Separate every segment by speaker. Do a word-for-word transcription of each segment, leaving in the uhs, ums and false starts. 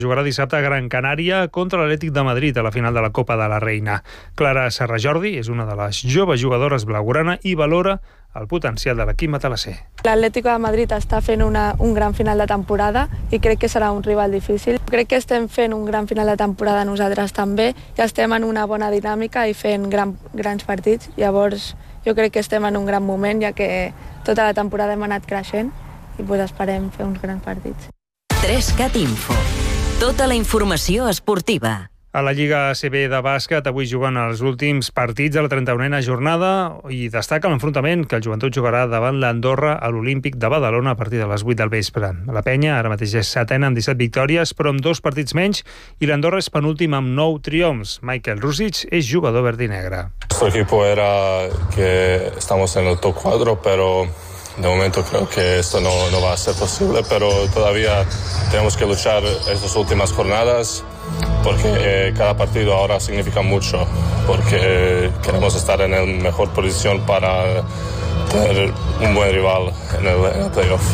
Speaker 1: Jugarà dissabte a Gran Canària contra l'Atlètic de Madrid a la final de la Copa de la Reina. Clara Serrajordi és una de les joves jugadores blaugrana i valora el potencial de l'equip matalasser.
Speaker 2: L'Atlético de Madrid està fent una, un gran final de temporada i crec que serà un rival difícil. Crec que estem fent un gran final de temporada nosaltres també i estem en una bona dinàmica i fent gran, grans partits. Llavors jo crec que estem en un gran moment, ja que tota la temporada hem anat creixent i pues, esperem fer uns grans partits.
Speaker 3: tres cat Info. Tota la informació esportiva.
Speaker 1: A la Lliga A C B de bàsquet avui juguen els últims partits de la trenta-unena jornada i destaca l'enfrontament que el Joventut jugarà davant l'Andorra a l'Olímpic de Badalona a partir de les vuit del vespre. La Penya ara mateix és setena amb disset victòries però amb dos partits menys i l'Andorra és penúltim amb nou triomfs. Michael Rusic és jugador verd i negre.
Speaker 4: Nuestro equipo era que estamos en el top cuatro, pero de momento creo que esto no, no va a ser posible, pero todavía tenemos que luchar estas últimas jornadas porque eh, cada partido ahora significa mucho, porque queremos estar en la mejor posición para tener un buen rival en el, en el playoff.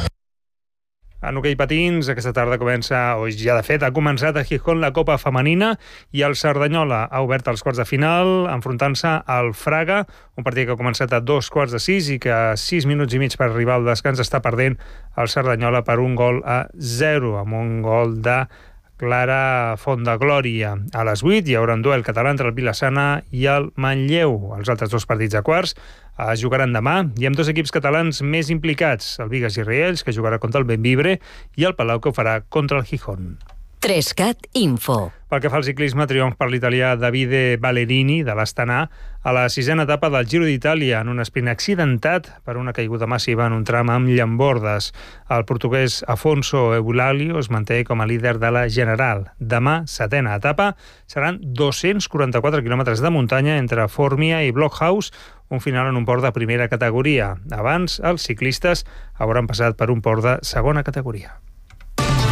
Speaker 1: En hoquei patins, aquesta tarda comença, o ja de fet, ha començat a Gijón la Copa Femenina i el Cerdanyola ha obert els quarts de final enfrontant-se al Fraga, un partit que ha començat a dos quarts de sis i que a sis minuts i mig per arribar al descans està perdent el Cerdanyola per un gol a zero, amb un gol de Clara Fondeglòria. A les vuit hi haurà un duel català entre el Vila-sana i el Manlleu. Els altres dos partits a quarts es jugaran demà i amb dos equips catalans més implicats, el Bigues i Riells, que jugarà contra el Bembibre, i el Palau, que ho farà contra el Gijón.
Speaker 3: tres cat Info.
Speaker 1: Pel que fa al ciclisme, triomf per l'italià Davide Ballerini de l'Astana a la sisena etapa del Giro d'Itàlia en un sprint accidentat per una caiguda massiva en un tram amb llambordes. El portuguès Afonso Eulalio es manté com a líder de la general. Demà, setena etapa, seran dos-cents quaranta-quatre quilòmetres de muntanya entre Formia i Blockhaus, un final en un port de primera categoria. Abans, els ciclistes hauran passat per un port de segona categoria.